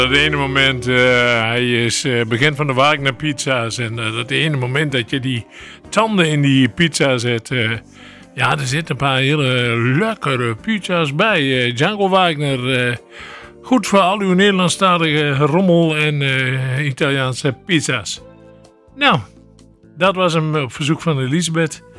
Dat ene moment, hij is bekend van de Wagner pizza's. En dat ene moment dat je die tanden in die pizza zet. Ja, er zitten een paar hele lekkere pizza's bij. Django Wagner, goed voor al uw Nederlandstalige rommel en Italiaanse pizza's. Nou, dat was hem op verzoek van Elisabeth.